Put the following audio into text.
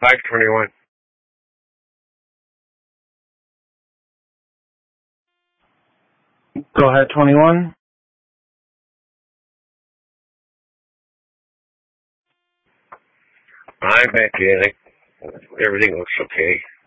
521. Go ahead, 21. I'm back in. Everything looks okay.